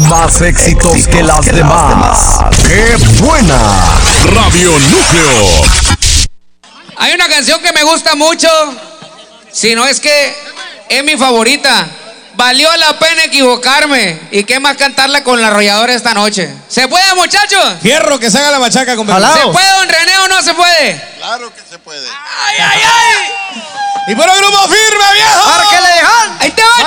más éxitos que las demás. ¡Qué buena! Radio Núcleo. Hay una canción que me gusta mucho, si no es que es mi favorita. Valió la pena equivocarme. ¿Y qué más cantarla con la arrolladora esta noche? ¿Se puede, muchachos? Fierro, que se haga la machaca con ¿Se puede, don René, o no se puede? Claro que se puede. ¡Ay, ay, ay! Y por el grupo firme, viejo.